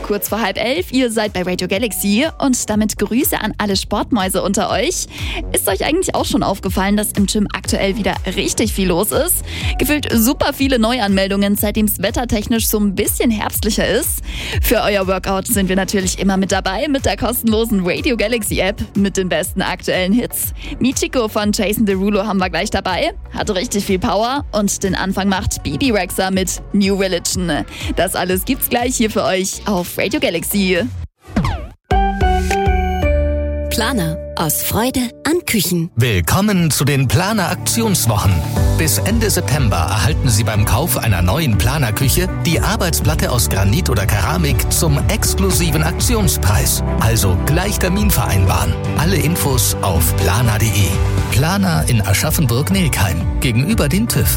Kurz vor 10:30, ihr seid bei Radio Galaxy und damit Grüße an alle Sportmäuse unter euch. Ist euch eigentlich auch schon aufgefallen, dass im Gym aktuell wieder richtig viel los ist? Gefühlt super viele Neuanmeldungen, seitdem es wettertechnisch so ein bisschen herbstlicher ist. Für euer Workout sind wir natürlich immer mit dabei mit der kostenlosen Radio Galaxy App mit den besten aktuellen Hits. Michiko von Jason Derulo haben wir gleich dabei, hat richtig viel Power und den Anfang macht Bibi Rexha mit New Religion. Das alles gibt's gleich hier für euch auf Radio Galaxy. Planer aus Freude an Küchen. Willkommen zu den Planer Aktionswochen. Bis Ende September erhalten Sie beim Kauf einer neuen Planer-Küche die Arbeitsplatte aus Granit oder Keramik zum exklusiven Aktionspreis. Also gleich Termin vereinbaren. Alle Infos auf planer.de. Planer in Aschaffenburg-Nelkheim gegenüber dem TÜV.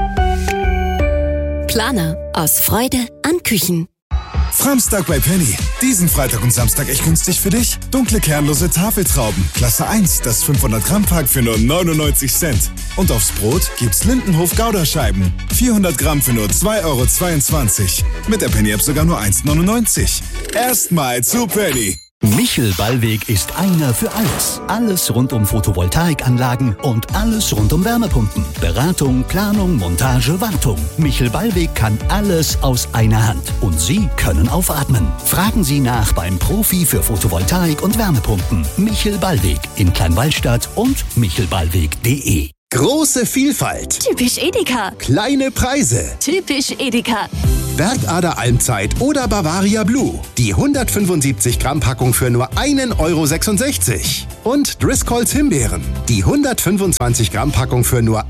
Planer aus Freude an Küchen. Framstag bei Penny. Diesen Freitag und Samstag echt günstig für dich. Dunkle kernlose Tafeltrauben. Klasse 1, das 500 Gramm Pack für nur 99 Cent. Und aufs Brot gibt's Lindenhof Gouda-Scheiben. 400 Gramm für nur 2,22 €. Mit der Penny-App sogar nur 1,99 €. Erstmal zu Penny. Michel Ballweg ist einer für alles. Alles rund um Photovoltaikanlagen und alles rund um Wärmepumpen. Beratung, Planung, Montage, Wartung. Michel Ballweg kann alles aus einer Hand. Und Sie können aufatmen. Fragen Sie nach beim Profi für Photovoltaik und Wärmepumpen. Michel Ballweg in Kleinwallstadt und michelballweg.de. Große Vielfalt. Typisch Edeka. Kleine Preise. Typisch Edeka. Bergader Almzeit oder Bavaria Blue. Die 175 Gramm Packung für nur 1,66 €. Und Driscolls Himbeeren. Die 125 Gramm Packung für nur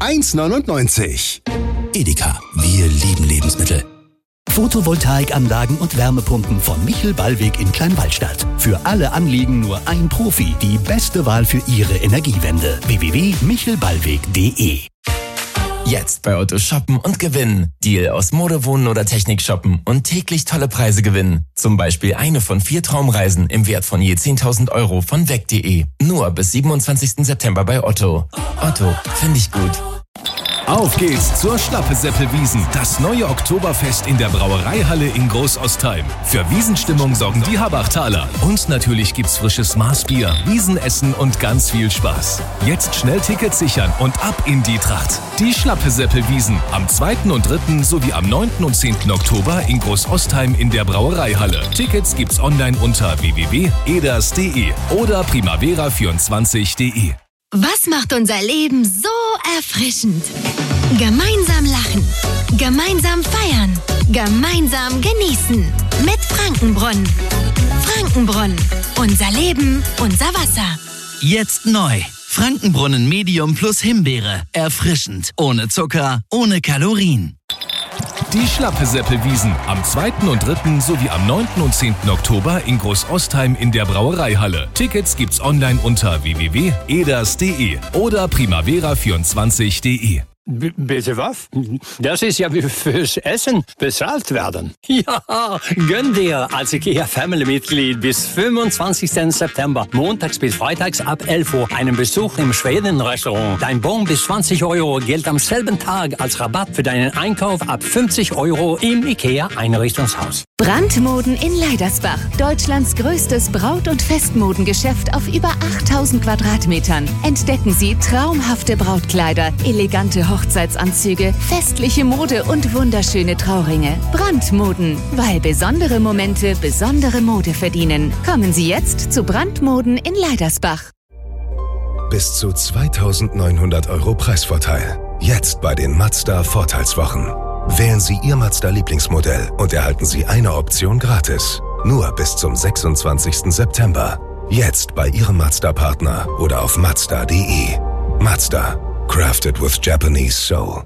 1,99 €. Edeka, wir lieben Lebensmittel. Photovoltaikanlagen und Wärmepumpen von Michel Ballweg in Kleinwallstadt. Für alle Anliegen nur ein Profi. Die beste Wahl für Ihre Energiewende. www.michelballweg.de. Jetzt bei Otto shoppen und gewinnen. Deal aus Mode, Wohnen oder Technik shoppen und täglich tolle Preise gewinnen. Zum Beispiel eine von 4 Traumreisen im Wert von je 10.000 € von weg.de. Nur bis 27. September bei Otto. Otto, finde ich gut. Auf geht's zur Schlappeseppel-Wiesn, das neue Oktoberfest in der Brauereihalle in Großostheim. Für Wiesenstimmung sorgen die Habachtaler. Und natürlich gibt's frisches Maßbier, Wiesenessen und ganz viel Spaß. Jetzt schnell Tickets sichern und ab in die Tracht. Die Schlappeseppel-Wiesn am 2. und 3. sowie am 9. und 10. Oktober in Großostheim in der Brauereihalle. Tickets gibt's online unter www.eders.de oder primavera24.de. Was macht unser Leben so erfrischend? Gemeinsam lachen, gemeinsam feiern, gemeinsam genießen. Mit Frankenbrunnen. Frankenbrunnen. Unser Leben, unser Wasser. Jetzt neu. Frankenbrunnen Medium plus Himbeere. Erfrischend. Ohne Zucker, ohne Kalorien. Die Schlappeseppel-Wiesn am 2. und 3. sowie am 9. und 10. Oktober in Großostheim in der Brauereihalle. Tickets gibt's online unter www.eders.de oder primavera24.de. Bitte was? Das ist ja wie fürs Essen bezahlt werden. Ja, gönn dir als IKEA-Family-Mitglied bis 25. September, montags bis freitags ab 11 Uhr, einen Besuch im Schweden-Restaurant. Dein Bon bis 20 € gilt am selben Tag als Rabatt für deinen Einkauf ab 50 € im IKEA-Einrichtungshaus. Brandmoden in Leidersbach. Deutschlands größtes Braut- und Festmodengeschäft auf über 8000 Quadratmetern. Entdecken Sie traumhafte Brautkleider, elegante Hochzeitsanzüge, festliche Mode und wunderschöne Trauringe. Brandmoden, weil besondere Momente besondere Mode verdienen. Kommen Sie jetzt zu Brandmoden in Leidersbach. Bis zu 2.900 € Preisvorteil. Jetzt bei den Mazda Vorteilswochen. Wählen Sie Ihr Mazda-Lieblingsmodell und erhalten Sie eine Option gratis. Nur bis zum 26. September. Jetzt bei Ihrem Mazda-Partner oder auf Mazda.de. Mazda. Crafted with Japanese soul.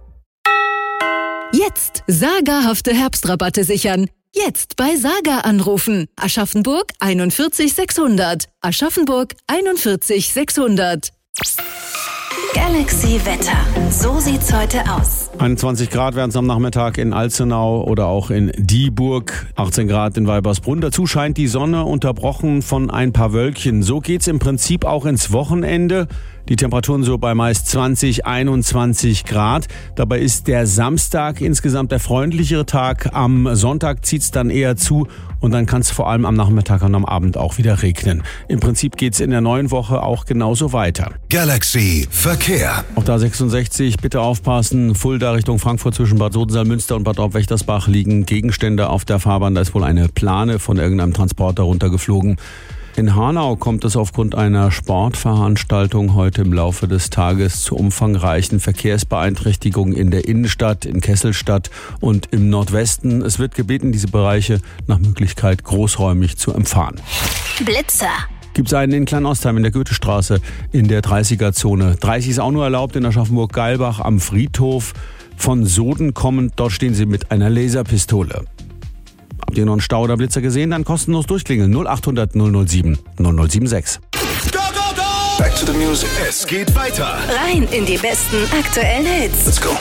Jetzt sagerhafte Herbstrabatte sichern. Jetzt bei Saga anrufen. Aschaffenburg 41 600. Aschaffenburg 41 600. Galaxy Wetter. So sieht's heute aus. 21 Grad werden es am Nachmittag in Alzenau oder auch in Dieburg, 18 Grad in Weibersbrunn. Dazu scheint die Sonne, unterbrochen von ein paar Wölkchen. So geht's im Prinzip auch ins Wochenende. Die Temperaturen so bei meist 20, 21 Grad. Dabei ist der Samstag insgesamt der freundlichere Tag. Am Sonntag zieht's dann eher zu und dann kann es vor allem am Nachmittag und am Abend auch wieder regnen. Im Prinzip geht's in der neuen Woche auch genauso weiter. Galaxy Verkehr. Auf der 66 bitte aufpassen. Fulda Richtung Frankfurt zwischen Bad Sodensalm-Münster und Bad Obwächtersbach liegen Gegenstände auf der Fahrbahn. Da ist wohl eine Plane von irgendeinem Transporter runtergeflogen. In Hanau kommt es aufgrund einer Sportveranstaltung heute im Laufe des Tages zu umfangreichen Verkehrsbeeinträchtigungen in der Innenstadt, in Kesselstadt und im Nordwesten. Es wird gebeten, diese Bereiche nach Möglichkeit großräumig zu umfahren. Blitzer. Gibt es einen in Kleinostheim in der Goethestraße in der 30er-Zone. 30 ist auch nur erlaubt in Aschaffenburg-Geilbach am Friedhof. Von Soden kommend, dort stehen sie mit einer Laserpistole. Habt ihr noch einen Stau oder Blitzer gesehen? Dann kostenlos durchklingeln. 0800 007 0076. Back to the music. Es geht weiter. Rein in die besten aktuellen Hits. Let's go.